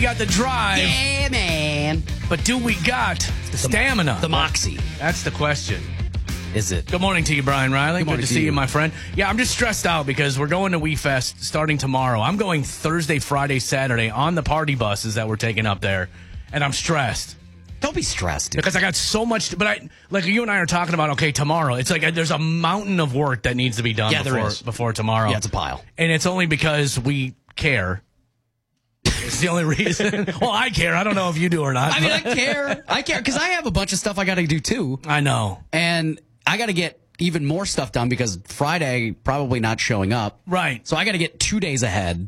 We got the drive. Yeah, man. But do we got the stamina? The moxie. That's the question. Is it? Good morning to you, Brian Riley. Good to see you, my friend. Yeah, I'm just stressed out because we're going to WeFest starting tomorrow. I'm going Thursday, Friday, Saturday on the party buses that we're taking up there, and I'm stressed. Don't be stressed, dude. Because I got so much, like you and I are talking about, okay, tomorrow. It's like there's a mountain of work that needs to be done before tomorrow. Yeah, it's a pile. And it's only because we care. It's the only reason. Well, I care. I don't know if you do or not. I mean, I care. I care because I have a bunch of stuff I got to do, too. I know. And I got to get even more stuff done because Friday probably not showing up. Right. So I got to get 2 days ahead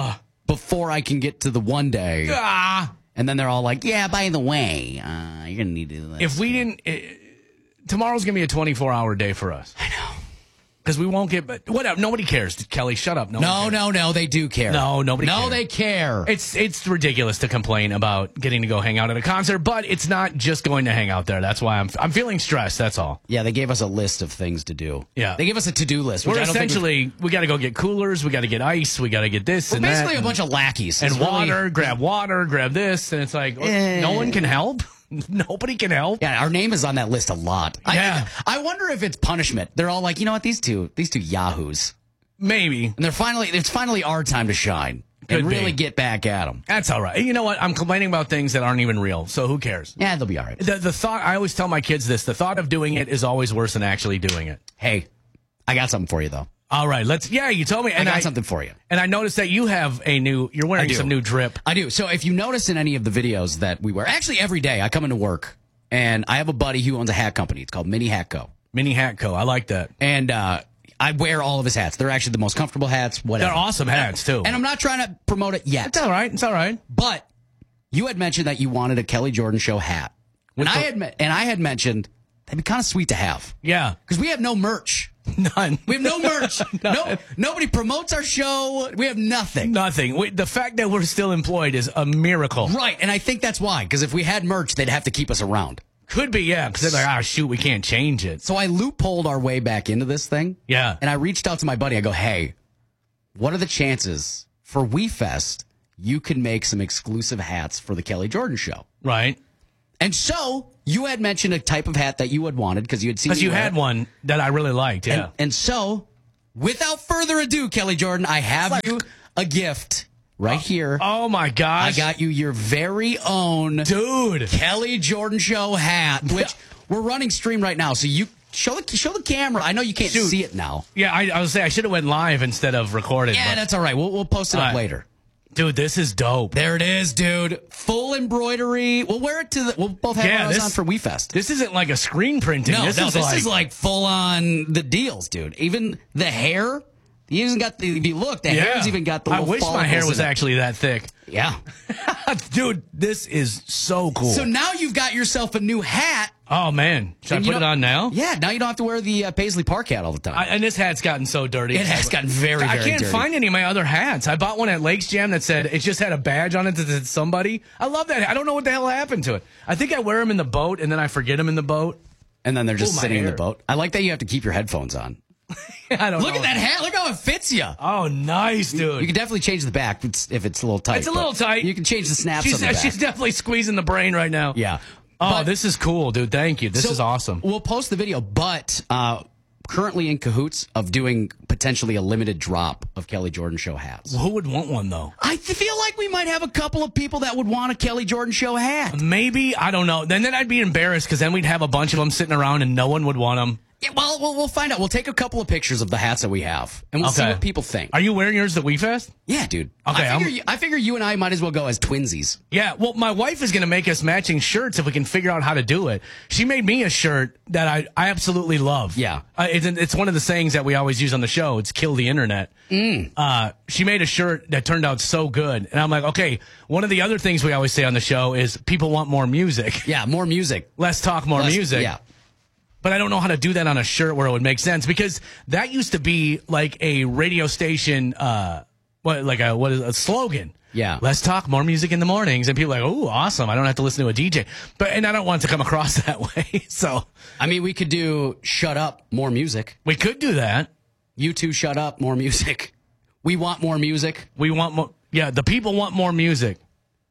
before I can get to the one day. And then they're all like, yeah, by the way, you're going to need to do this. If we didn't, tomorrow's going to be a 24-hour day for us. I know. Because we won't get, but whatever. Nobody cares. Kelly, shut up. No, they do care. No, nobody cares. No, they care. It's ridiculous to complain about getting to go hang out at a concert, but it's not just going to hang out there. That's why I'm feeling stressed. That's all. Yeah, they gave us a list of things to do. Yeah. They gave us a to-do list. We're essentially, we got to go get coolers, we got to get ice, we got to get this and that. Basically a bunch of lackeys. And water, grab this, and it's like, no one can help? Nobody can help. Yeah, our name is on that list a lot. Yeah. I wonder if it's punishment. They're all like, you know what, these two yahoos. Maybe. And it's finally our time to shine. And really get back at them. That's all right. You know what? I'm complaining about things that aren't even real, so who cares? Yeah, they'll be all right. The thought, I always tell my kids this, the thought of doing it is always worse than actually doing it. Hey, I got something for you, though. All right, you told me. And I got something for you. And I noticed that you're wearing some new drip. I do. So if you notice in any of the videos that we wear, actually every day I come into work and I have a buddy who owns a hat company. It's called Mini Hat Co. Mini Hat Co. I like that. And I wear all of his hats. They're actually the most comfortable hats, whatever. They're awesome hats, too. And I'm not trying to promote it yet. It's all right. But you had mentioned that you wanted a Kelly Jordan Show hat. And I had mentioned that'd be kind of sweet to have. Yeah. Because we have no merch. None. We have no merch. Nobody promotes our show. We have nothing. Nothing. The fact that we're still employed is a miracle. Right, and I think that's why. Because if we had merch, they'd have to keep us around. Could be, yeah. Because they're like, shoot, we can't change it. So I loopholed our way back into this thing. Yeah. And I reached out to my buddy. I go, hey, what are the chances for WeFest you can make some exclusive hats for the Kelly Jordan Show? Right. And so you had mentioned a type of hat that you had wanted because you had seen. Because you had one that I really liked, yeah. And so, without further ado, Kelly Jordan, I have you a gift right here. Oh my gosh! I got you your very own dude Kelly Jordan Show hat, which we're running stream right now. So you show the camera. I know you can't see it now. Yeah, I was saying I should have went live instead of recorded. Yeah, that's all right. We'll post it up later. Dude, this is dope. There it is, dude. Full embroidery. We'll wear it we'll both have ours on for WeFest. This isn't like a screen printing. No, this is like full on the deals, dude. Even the hair. He even got if you look, the hair's even got the little I wish my hair was actually that thick. Yeah. Dude, this is so cool. So now you've got yourself a new hat. Oh, man. Should I put it on now? Yeah, now you don't have to wear the Paisley Park hat all the time. And this hat's gotten so dirty. It has gotten very, very dirty. I can't find any of my other hats. I bought one at Lakes Jam that said, it just had a badge on it that said somebody. I love that. I don't know what the hell happened to it. I think I wear them in the boat, and then I forget them in the boat. And then they're just sitting in the boat. I like that you have to keep your headphones on. I don't know. Look at that hat. Look how it fits you. Oh, nice, dude. You can definitely change the back if it's a little tight. It's a little tight. You can change the snaps on the back. She's definitely squeezing the brain right now. Yeah. Oh, this is cool, dude. Thank you. This is awesome. We'll post the video, but currently in cahoots of doing potentially a limited drop of Kelly Jordan Show hats. Well, who would want one, though? I feel like we might have a couple of people that would want a Kelly Jordan Show hat. Maybe. I don't know. Then I'd be embarrassed because then we'd have a bunch of them sitting around and no one would want them. Yeah, well, we'll find out. We'll take a couple of pictures of the hats that we have, and we'll see what people think. Are you wearing yours at WeFest? Yeah, dude. Okay, I figure you and I might as well go as twinsies. Yeah, well, my wife is going to make us matching shirts if we can figure out how to do it. She made me a shirt that I absolutely love. Yeah. It's one of the sayings that we always use on the show. It's kill the internet. She made a shirt that turned out so good. And I'm like, okay, one of the other things we always say on the show is people want more music. Yeah, more music. Let's talk more music. Yeah. But I don't know how to do that on a shirt where it would make sense because that used to be like a radio station, a slogan. Yeah. Let's talk more music in the mornings. And people are like, oh, awesome. I don't have to listen to a DJ. And I don't want it to come across that way. So, I mean, we could do shut up, more music. We could do that. You two shut up, more music. We want more music. We want more. Yeah, the people want more music.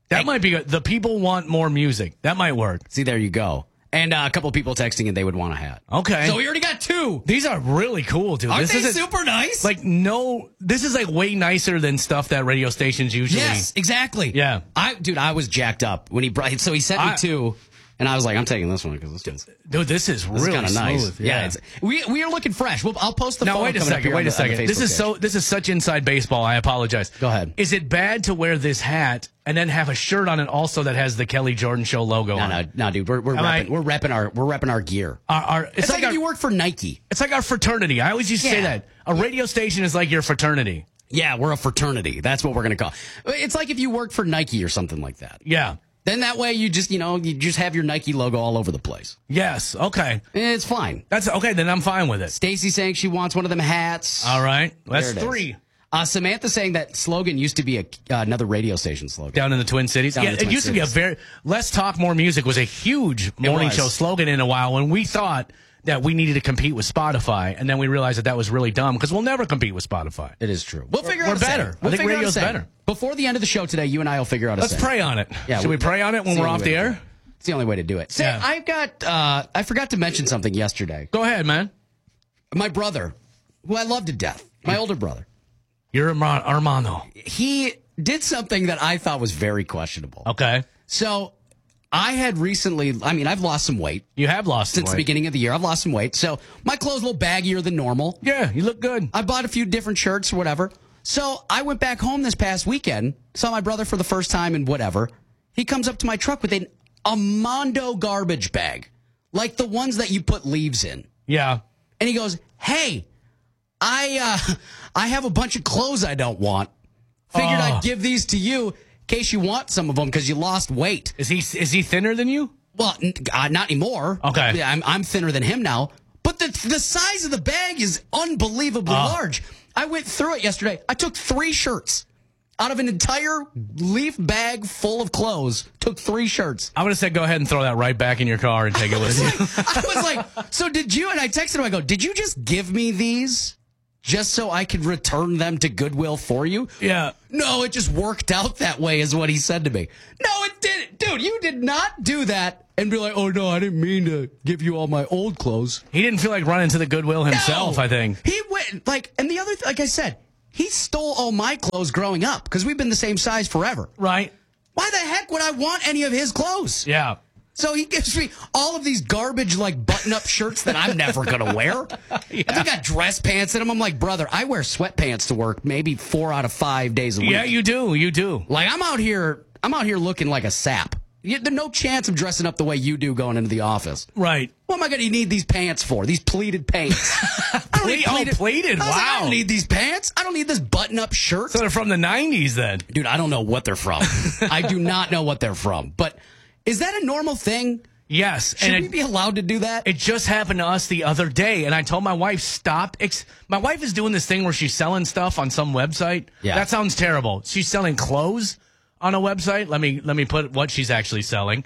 That might be good. The people want more music. That might work. See, there you go. And a couple of people texting and they would want a hat. Okay. So we already got 2. These are really cool, dude. Aren't this they is super nice? Like, no, this is like way nicer than stuff that radio stations usually. Yes, exactly. Yeah. I was jacked up when he brought, so he sent me 2. And I was like, I'm taking this one because this one's... Dude, this is really kind of nice. Yeah, we are looking fresh. I'll post the photo. Now, wait a second. Wait a second. This is such inside baseball. I apologize. Go ahead. Is it bad to wear this hat and then have a shirt on it also that has the Kelly Jordan Show logo on it? No, dude. We're repping our gear. It's like if you work for Nike. It's like our fraternity. I always used to say that. A radio station is like your fraternity. Yeah, we're a fraternity. That's what we're going to call. It's like if you work for Nike or something like that. Yeah. Then that way you just have your Nike logo all over the place. Yes. Okay. It's fine. That's okay. Then I'm fine with it. Stacy saying she wants one of them hats. All right. That's 3. Samantha saying that slogan used to be another radio station slogan. Down in the Twin Cities? Yeah, it used to be a very... Less talk, more music was a huge morning show slogan in a while when we thought that we needed to compete with Spotify, and then we realized that was really dumb because we'll never compete with Spotify. It is true. We'll figure out. We're better. I think radio's better. Before the end of the show today, you and I will figure out a Let's pray on it. Yeah, should we pray on it when we're off the air? It's the only way to do it. Say, I've got. I forgot to mention something yesterday. Go ahead, man. My brother, who I love to death, my older brother. Your hermano. He did something that I thought was very questionable. Okay. So I had recently, I've lost some weight. You have lost some weight. Since the beginning of the year. I've lost some weight. So my clothes a little baggier than normal. Yeah, you look good. I bought a few different shirts or whatever. So I went back home this past weekend, saw my brother for the first time and whatever. He comes up to my truck with a Mondo garbage bag, like the ones that you put leaves in. Yeah. And he goes, hey, I have a bunch of clothes I don't want. Figured I'd give these to you in case you want some of them because you lost weight. Is he thinner than you? Well, not anymore. Okay. Yeah, I'm thinner than him now. But the size of the bag is unbelievably large. I went through it yesterday. I took 3 shirts out of an entire leaf bag full of clothes. Took 3 shirts. I would have said go ahead and throw that right back in your car and take it with you. I was like, so did you? And I texted him. I go, did you just give me these just so I could return them to Goodwill for you? Yeah. No, it just worked out that way is what he said to me. No, it didn't. Dude, you did not do that and be like, oh, no, I didn't mean to give you all my old clothes. He didn't feel like running to the Goodwill himself, No. I think. He went, and the other, like I said, he stole all my clothes growing up because we've been the same size forever. Right. Why the heck would I want any of his clothes? Yeah. So he gives me all of these garbage, like, button-up shirts that I'm never going to wear. Yeah. They got dress pants in them. I'm like, brother, I wear sweatpants to work maybe 4 out of 5 days a week. Yeah, you do. You do. Like, I'm out here looking like a sap. There's no chance of dressing up the way you do going into the office. Right. What am I going to need these pants for? These pleated pants. I don't need pleated. Wow. I don't need these pants. I don't need this button-up shirt. So they're from the 90s then. Dude, I don't know what they're from. I do not know what they're from. But is that a normal thing? Yes. Should we be allowed to do that? It just happened to us the other day, and I told my wife, stop. My wife is doing this thing where she's selling stuff on some website. Yeah. That sounds terrible. She's selling clothes on a website. Let me put what she's actually selling.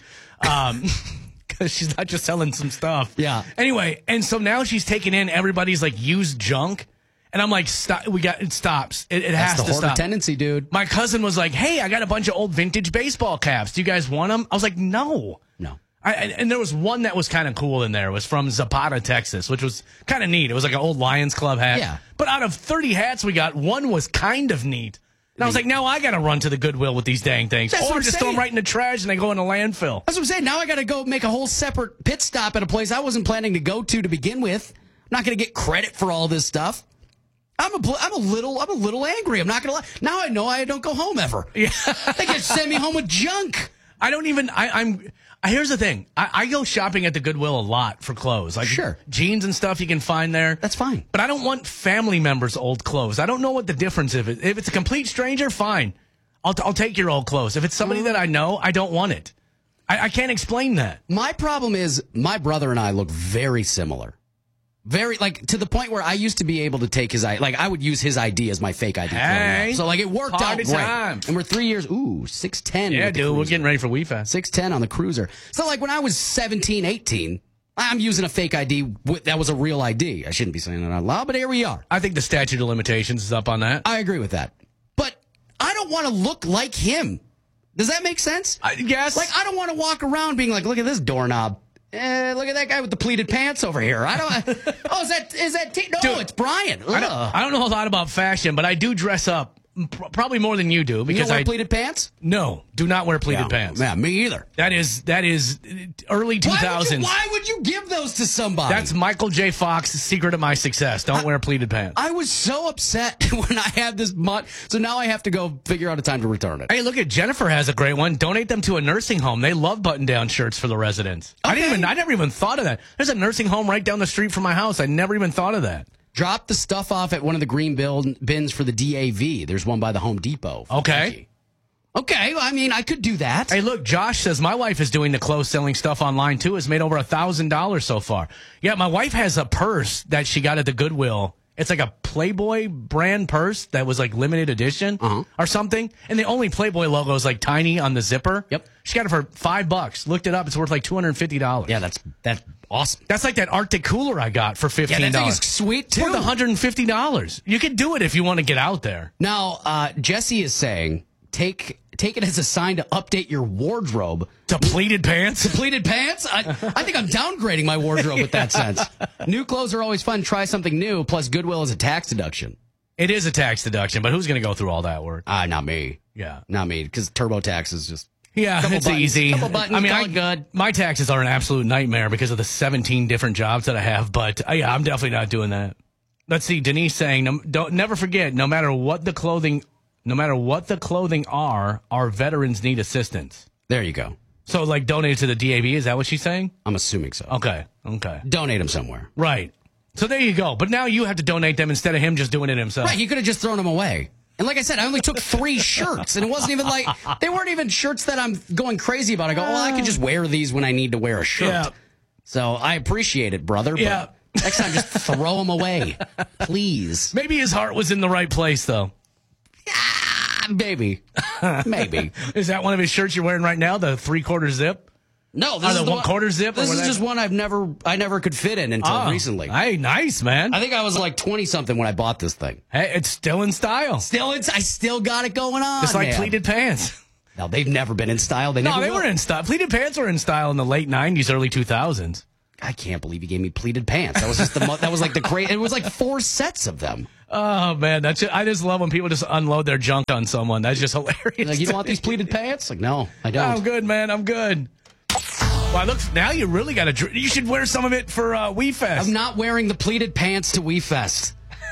Because she's not just selling some stuff. Yeah. Anyway, and so now she's taking in everybody's like used junk. And I'm like, stop. It stops. It has to stop. That's the hoarder tendency, dude. My cousin was like, hey, I got a bunch of old vintage baseball caps. Do you guys want them? I was like, no. No. And there was one that was kind of cool in there. It was from Zapata, Texas, which was kind of neat. It was like an old Lions Club hat. Yeah. But out of 30 hats we got, one was kind of neat. And I was like, now I got to run to the Goodwill with these dang things. That's Or just throw them right in the trash and they go in a landfill. That's what I'm saying. Now I got to go make a whole separate pit stop at a place I wasn't planning to go to begin with. I'm not going to get credit for all this stuff. I'm a little angry. I'm not going to lie. Now I know I don't go home ever. Yeah. They can send me home with junk. I don't even, here's the thing. I go shopping at the Goodwill a lot for clothes. Like sure. Jeans and stuff you can find there. That's fine. But I don't want family members' old clothes. I don't know what the difference is. If it's a complete stranger, fine. I'll take your old clothes. If it's somebody that I know, I don't want it. I can't explain that. My problem is my brother and I look very similar. Very, like, to the point where I used to be able to take his ID. Like, I would use his ID as my fake ID. Hey, so, like, it worked out great. Time. And we're 3 years, 6'10". Yeah, dude, we're getting ready for WeFast. 6'10" on the cruiser. So, like, when I was 17, 18, I'm using a fake ID. That was a real ID. I shouldn't be saying that out loud, but here we are. I think the statute of limitations is up on that. I agree with that. But I don't want to look like him. Does that make sense? Yes. Like, I don't want to walk around being like, look at this doorknob. Look at that guy with the pleated pants over here. I don't. Oh, is that? No, dude, it's Brian. I don't know a lot about fashion, but I do dress up. Probably more than you do, because you don't wear pleated pants? No, do not wear pleated pants. Yeah, me either. That is early 2000s. Why would you give those to somebody? That's Michael J. Fox's secret of my success. Don't wear pleated pants. I was so upset when I had this so now I have to go figure out a time to return it. Hey, look at Jennifer has a great one. Donate them to a nursing home. They love button-down shirts for the residents. Okay. I never even thought of that. There's a nursing home right down the street from my house. I never even thought of that. Drop the stuff off at one of the green bins for the DAV. There's one by the Home Depot. Okay. Okay, I mean, I could do that. Hey, look, Josh says my wife is doing the clothes selling stuff online, too. Has made over $1,000 so far. Yeah, my wife has a purse that she got at the Goodwill. It's like a Playboy brand purse that was like limited edition or something. And the only Playboy logo is like tiny on the zipper. Yep. She got it for $5. Looked it up. It's worth like $250. Yeah, that's awesome. That's like that Arctic cooler I got for $15. Yeah, that thing is sweet, too. It's worth $150. You can do it if you want to get out there. Now, Jesse is saying, take it as a sign to update your wardrobe. To pleated pants? To pleated pants? I think I'm downgrading my wardrobe with that sense. New clothes are always fun. Try something new. Plus, Goodwill is a tax deduction. It is a tax deduction, but who's going to go through all that work? Not me. Yeah. Not me, because TurboTax is just... Yeah, it's easy. Couple buttons, good. My taxes are an absolute nightmare because of the 17 different jobs that I have, but yeah, I'm definitely not doing that. Let's see, Denise saying, never forget, no matter what the clothing are, our veterans need assistance. There you go. So, like, donate to the DAV, is that what she's saying? I'm assuming so. Okay. Donate them somewhere. Right. So there you go. But now you have to donate them instead of him just doing it himself. Right, he could have just thrown them away. And like I said, I only took 3 shirts, and it wasn't even like, they weren't even shirts that I'm going crazy about. I go, well, I could just wear these when I need to wear a shirt. Yeah. So I appreciate it, brother. Yeah. But next time, just throw them away. Please. Maybe his heart was in the right place, though. Maybe. Is that one of his shirts you're wearing right now, the 3/4 zip? No, this is the 1/4 zip. This is just one I never could fit in until recently. Hey, nice, man. I think I was like 20 something when I bought this thing. Hey, it's still in style. I still got it going on. It's like pleated pants. No, they've never been in style. They were in style. Pleated pants were in style in the late 90s, early 2000s. I can't believe he gave me pleated pants. That was just that was like the great. It was like 4 sets of them. Oh man, I just love when people just unload their junk on someone. That's just hilarious. Like, you don't want these pleated pants? Like, no, I don't. I'm good, man. I'm good. Well, look, now you really got to. You should wear some of it for WeFest. I'm not wearing the pleated pants to WeFest.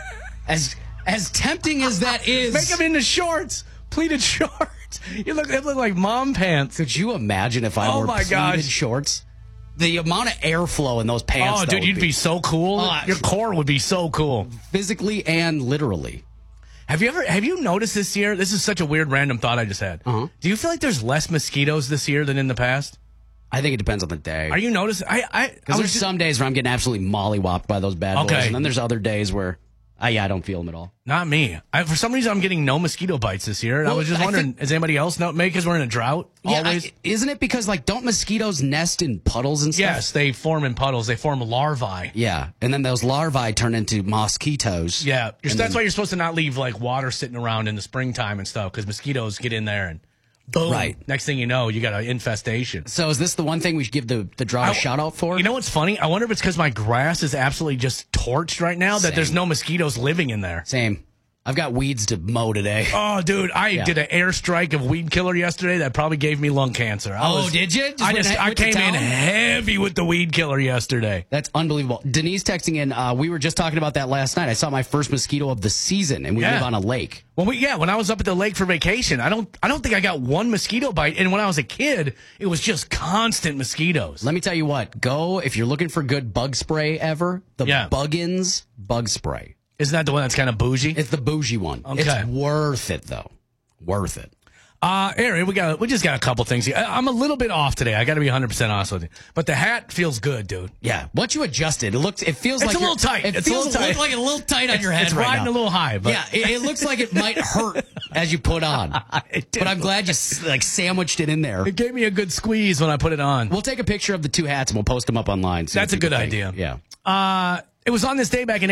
As tempting as that is, make them into shorts, pleated shorts. They look like mom pants. Could you imagine if I wore pleated shorts? The amount of airflow in those pants. Oh, dude, you'd be so cool. Your core would be so cool, physically and literally. Have you noticed this year? This is such a weird random thought I just had. Do you feel like there's less mosquitoes this year than in the past? I think it depends on the day. Are you noticing? Because there's some days where I'm getting absolutely mollywopped by those bad boys, and then there's other days where I don't feel them at all. Not me. For some reason, I'm getting no mosquito bites this year. I was just wondering, is anybody else maybe because we're in a drought? Yeah, isn't it because, like, don't mosquitoes nest in puddles and stuff? Yes, they form in puddles. They form larvae. Yeah, and then those larvae turn into mosquitoes. Yeah, that's why you're supposed to not leave, like, water sitting around in the springtime and stuff, because mosquitoes get in there and boom. Right. Next thing you know, you got an infestation. So is this the one thing we should give the drought a shout out for? You know what's funny? I wonder if it's because my grass is absolutely just torched right now that there's no mosquitoes living in there. Same. I've got weeds to mow today. Oh, dude, I did an airstrike of weed killer yesterday that probably gave me lung cancer. Did you? I came in heavy with the weed killer yesterday. That's unbelievable. Denise texting in, we were just talking about that last night. I saw my first mosquito of the season, and we live on a lake. Well, when I was up at the lake for vacation, I don't think I got one mosquito bite. And when I was a kid, it was just constant mosquitoes. Let me tell you what. If you're looking for good bug spray ever, the Buggins bug spray. Isn't that the one that's kind of bougie? It's the bougie one. Okay. It's worth it, though. Worth it. Aaron, we just got a couple things here. I'm a little bit off today. I got to be 100% honest with you. But the hat feels good, dude. Yeah. Once you adjust it, it feels like it's a little tight. It feels like a little tight on your head. It's riding a little high. But yeah, it looks like it might hurt as you put on. But I'm glad you sandwiched it in there. It gave me a good squeeze when I put it on. We'll take a picture of the 2 hats and we'll post them up online. That's a good idea. Yeah. It was on this day back in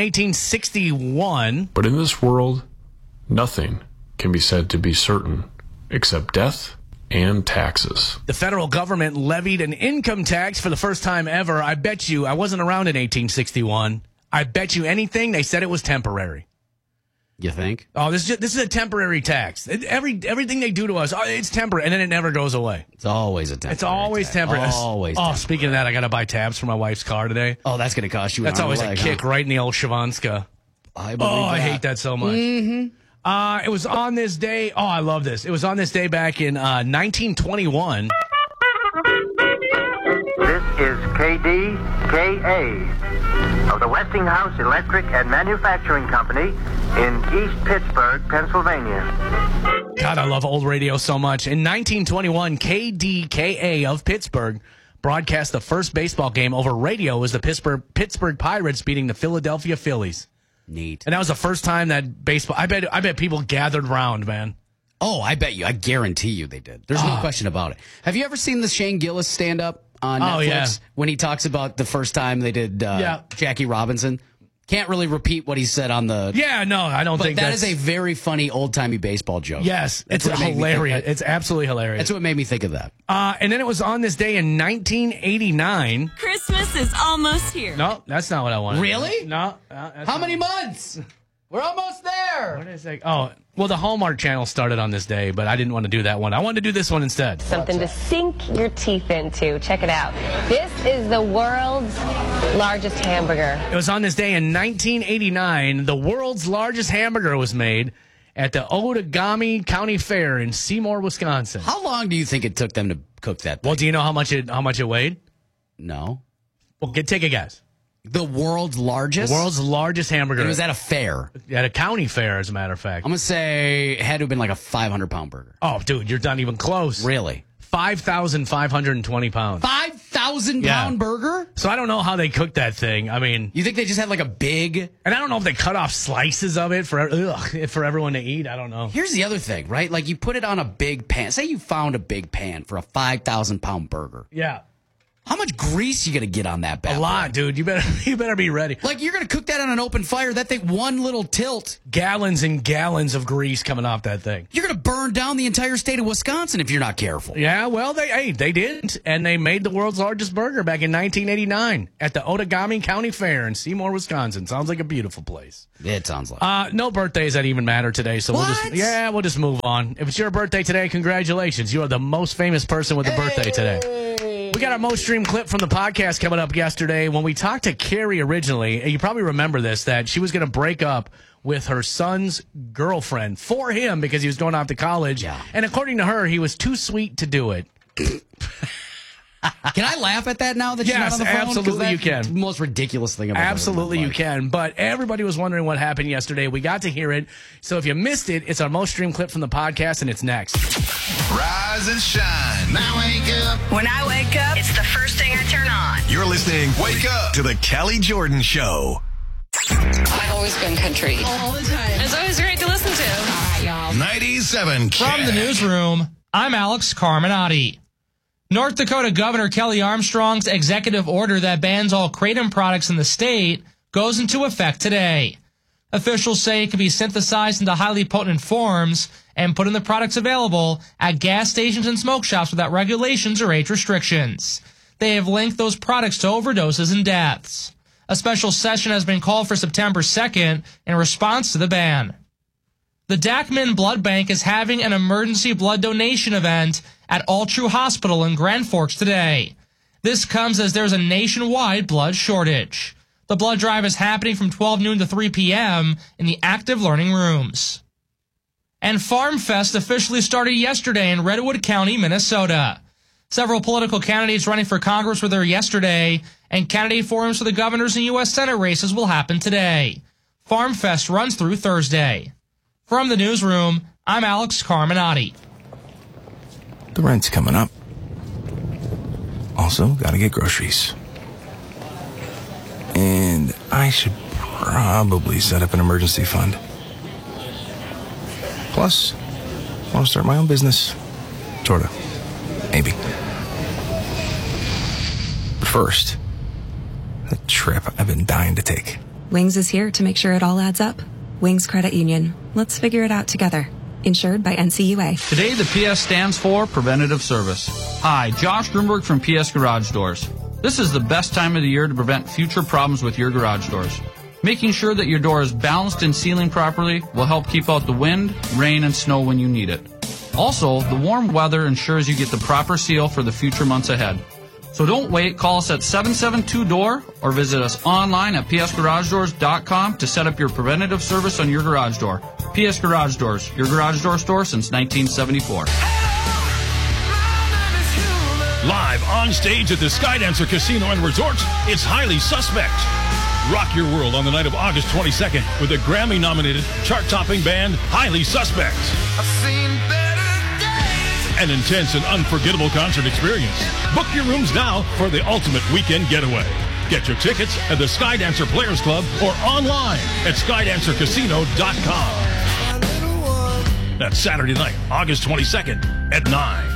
1861. But in this world, nothing can be said to be certain except death and taxes. The federal government levied an income tax for the first time ever. I bet you, I wasn't around in 1861. I bet you anything, they said it was temporary. You think? Oh, this is a temporary tax. Everything they do to us, it's temporary, and then it never goes away. It's always a temporary. It's always tax. temporary. Always. Oh, temporary. speaking of that, I got to buy tabs for my wife's car today. Oh, that's going to cost you. That's always a kick right in the old Shavanska. I hate that so much. Mm-hmm. It was on this day. Oh, I love this. It was on this day back in 1921. This is KDKA of the Westinghouse Electric and Manufacturing Company in East Pittsburgh, Pennsylvania. God, I love old radio so much. In 1921, KDKA of Pittsburgh broadcast the first baseball game over radio as the Pittsburgh Pirates beating the Philadelphia Phillies. Neat. And that was the first time that baseball. I bet people gathered round, man. Oh, I bet you. I guarantee you they did. There's no question about it. Have you ever seen the Shane Gillis stand up on Netflix? Yeah. When he talks about the first time they did Jackie Robinson? Can't really repeat what he said on the. Yeah, no, I don't think that is a very funny old timey baseball joke. Yes, it's hilarious. It's absolutely hilarious. That's what made me think of that. And then it was on this day in 1989. Christmas is almost here. No, that's not what I wanted. Really? No. How many months? We're almost there. What is it? Oh, well, the Hallmark Channel started on this day, but I didn't want to do that one. I wanted to do this one instead. Something to sink your teeth into. Check it out. This is the world's largest hamburger. It was on this day in 1989. The world's largest hamburger was made at the Outagamie County Fair in Seymour, Wisconsin. How long do you think it took them to cook that thing? Well, do you know how much it weighed? No. Well, take a guess. The world's largest? The world's largest hamburger. It was at a fair. At a county fair, as a matter of fact. I'm going to say it had to have been like a 500-pound burger. Oh, dude, you're not even close. Really? 5,520 pounds. 5,000-pound burger? So I don't know how they cooked that thing. I mean... You think they just had like a big... And I don't know if they cut off slices of it for everyone to eat. I don't know. Here's the other thing, right? Like you put it on a big pan. Say you found a big pan for a 5,000-pound burger. Yeah. How much grease you gonna get on that bad boy? A lot, dude. You better be ready. Like you're gonna cook that on an open fire. That thing, one little tilt, gallons and gallons of grease coming off that thing. You're gonna burn down the entire state of Wisconsin if you're not careful. Yeah, well, they didn't, and they made the world's largest burger back in 1989 at the Outagamie County Fair in Seymour, Wisconsin. Sounds like a beautiful place. It sounds like. No birthdays that even matter today, so we'll just move on. If it's your birthday today, congratulations. You are the most famous person with a birthday today. We got our most streamed clip from the podcast coming up yesterday. When we talked to Carrie originally, you probably remember this, that she was going to break up with her son's girlfriend for him because he was going off to college. Yeah. And according to her, he was too sweet to do it. Can I laugh at that now that she's not on the phone? Absolutely you can. The most ridiculous thing I've ever heard. Absolutely you can. But everybody was wondering what happened yesterday. We got to hear it. So if you missed it, it's our most streamed clip from the podcast, and it's next. Rise and shine. Now wake up. When I wake up, it's the first thing I turn on. You're listening Wake Up to the Kelly Jordan Show. I've always been country. All the time. It's always great to listen to. All right, y'all. 97 From the newsroom, I'm Alex Carminati. North Dakota Governor Kelly Armstrong's executive order that bans all kratom products in the state goes into effect today. Officials say it can be synthesized into highly potent forms and put in the products available at gas stations and smoke shops without regulations or age restrictions. They have linked those products to overdoses and deaths. A special session has been called for September 2nd in response to the ban. The Dachman Blood Bank is having an emergency blood donation event at All True Hospital in Grand Forks today. This comes as there's a nationwide blood shortage. The blood drive is happening from 12 noon to 3 p.m. in the active learning rooms. And Farm Fest officially started yesterday in Redwood County, Minnesota. Several political candidates running for Congress were there yesterday, and candidate forums for the governors and U.S. Senate races will happen today. Farm Fest runs through Thursday. From the newsroom, I'm Alex Carminati. The rent's coming up. Also, gotta get groceries. And I should probably set up an emergency fund. Plus, I want to start my own business. Sorta. Maybe. But first, the trip I've been dying to take. Wings is here to make sure it all adds up. Wings Credit Union. Let's figure it out together. Insured by NCUA. Today, the PS stands for Preventative Service. Hi, Josh Grunberg from PS Garage Doors. This is the best time of the year to prevent future problems with your garage doors. Making sure that your door is balanced and sealing properly will help keep out the wind, rain, and snow when you need it. Also, the warm weather ensures you get the proper seal for the future months ahead. So don't wait. Call us at 772-DOOR or visit us online at psgaragedoors.com to set up your preventative service on your garage door. PS Garage Doors, your garage door store since 1974. Live on stage at the Skydancer Casino and Resort, it's Highly Suspect. Rock your world on the night of August 22nd with the Grammy-nominated, chart-topping band Highly Suspect. I've seen better days. An intense and unforgettable concert experience. Book your rooms now for the ultimate weekend getaway. Get your tickets at the Skydancer Players Club or online at skydancercasino.com. That's Saturday night, August 22nd at 9.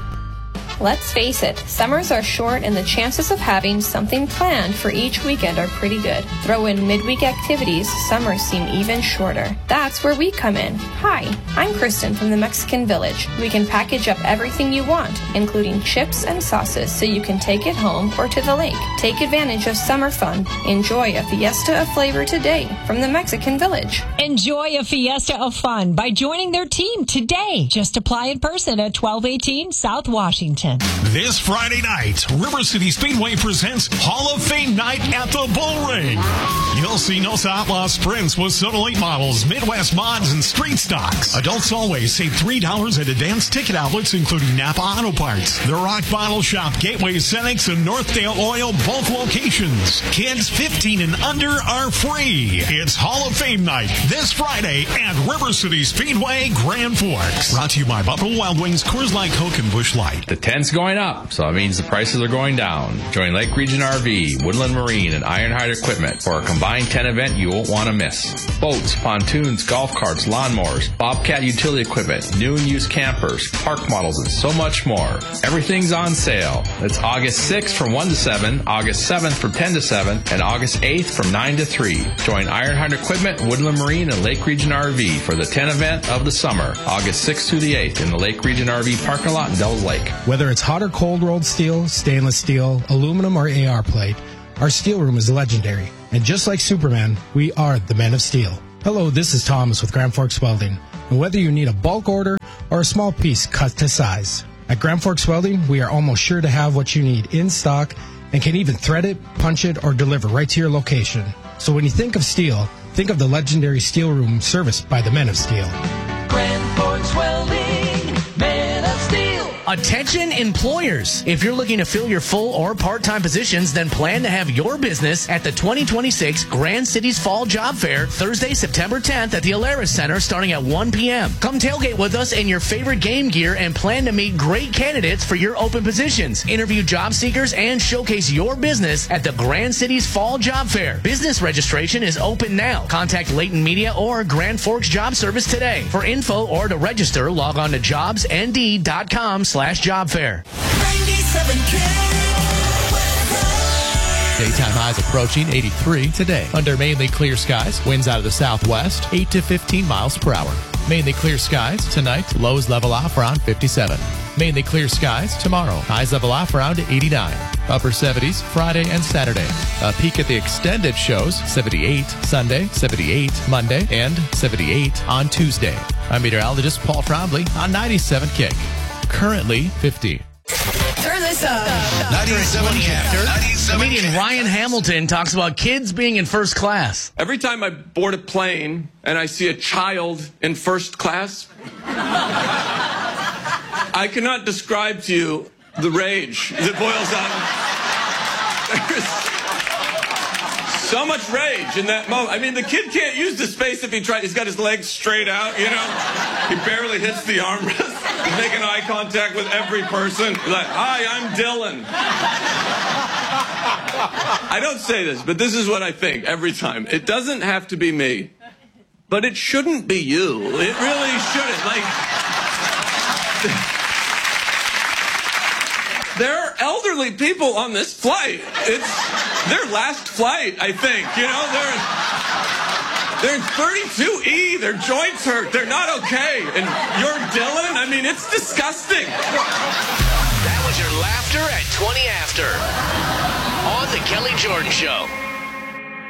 Let's face it, summers are short and the chances of having something planned for each weekend are pretty good. Throw in midweek activities, summers seem even shorter. That's where we come in. Hi, I'm Kristen from the Mexican Village. We can package up everything you want, including chips and sauces, so you can take it home or to the lake. Take advantage of summer fun. Enjoy a fiesta of flavor today from the Mexican Village. Enjoy a fiesta of fun by joining their team today. Just apply in person at 1218 South Washington. This Friday night, River City Speedway presents Hall of Fame Night at the Bull Ring. You'll see Nosa Outlaw sprints with Soda late models, Midwest mods, and street stocks. Adults always save $3 at advanced ticket outlets, including Napa Auto Parts, The Rock Bottle Shop, Gateway Cenex, and Northdale Oil, both locations. Kids 15 and under are free. It's Hall of Fame Night this Friday at River City Speedway, Grand Forks. Brought to you by Buffalo Wild Wings, Coors Light, Coke, and Busch Light. The tent's going up, so it means the prices are going down. Join Lake Region RV, Woodland Marine, and Ironhide Equipment for a combined tent event you won't want to miss. Boats, pontoons, golf carts, lawnmowers, Bobcat utility equipment, new and used campers, park models, and so much more. Everything's on sale. It's August 6th from 1 to 7, August 7th from 10 to 7, and August 8th from 9 to 3. Join Ironhide Equipment, Woodland Marine, and Lake Region RV for the tent event of the summer, August 6th through the 8th in the Lake Region RV parking lot in Devils Lake. Whether it's hot or cold rolled steel, stainless steel, aluminum, or AR plate, our steel room is legendary. And just like Superman, we are the Men of Steel. Hello, this is Thomas with Grand Forks Welding. And whether you need a bulk order or a small piece cut to size, at Grand Forks Welding, we are almost sure to have what you need in stock and can even thread it, punch it, or deliver right to your location. So when you think of steel, think of the legendary steel room serviced by the Men of Steel. Grand Forks Welding, Men of Steel. Attention employers. If you're looking to fill your full or part-time positions, then plan to have your business at the 2026 Grand Cities Fall Job Fair, Thursday, September 10th at the Alaris Center starting at 1 p.m. Come tailgate with us in your favorite game gear and plan to meet great candidates for your open positions. Interview job seekers and showcase your business at the Grand Cities Fall Job Fair. Business registration is open now. Contact Leighton Media or Grand Forks Job Service today. For info or to register, log on to jobsnd.com/job fair. Daytime highs approaching 83 today. Under mainly clear skies, winds out of the southwest, 8 to 15 miles per hour. Mainly clear skies tonight, lows level off around 57. Mainly clear skies tomorrow, highs level off around 89. Upper 70s Friday and Saturday. A peek at the extended shows, 78 Sunday, 78 Monday, and 78 on Tuesday. I'm meteorologist Paul Trombley on 97 Kick. Currently 50. Turn this up. 97 Kick. Comedian Ryan Hamilton talks about kids being in first class. Every time I board a plane and I see a child in first class, I cannot describe to you the rage that boils on. There's so much rage in that moment. I mean, the kid can't use the space if he tries. He's got his legs straight out, you know. He barely hits the armrest. He's making eye contact with every person. He's like, hi, I'm Dylan. I don't say this, but this is what I think every time. It doesn't have to be me, but it shouldn't be you. It really shouldn't. Like, there are elderly people on this flight. It's their last flight, I think. You know, They're in 32E. Their joints hurt. They're not okay. And you're Dylan? I mean, it's disgusting. That was your laughter at 20 after on The Kelly Jordan Show.